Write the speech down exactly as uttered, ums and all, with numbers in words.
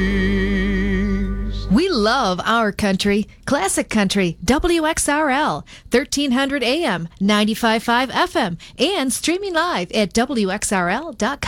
We love our country. Classic Country, W X R L, thirteen hundred A M, ninety-five point five F M, and streaming live at W X R L dot com.